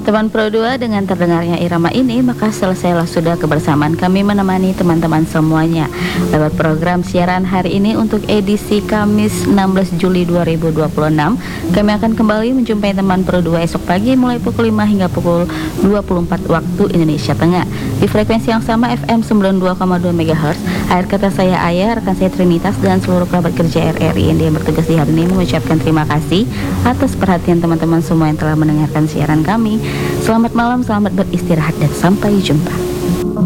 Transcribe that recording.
Teman Pro 2, dengan terdengarnya irama ini, maka selesailah sudah kebersamaan kami menemani teman-teman semuanya lewat program siaran hari ini untuk edisi Kamis 16 Juli 2026. Kami akan kembali menjumpai teman Pro 2 esok pagi mulai pukul 5 hingga pukul 24 waktu Indonesia Tengah di frekuensi yang sama FM 92,2 MHz. Akhir kata saya Ayah, rekan saya Trinitas dan seluruh kerabat kerja RRI yang bertugas di hari ini mengucapkan terima kasih atas perhatian teman-teman semua yang telah mendengarkan siaran kami. Selamat malam, selamat beristirahat dan sampai jumpa.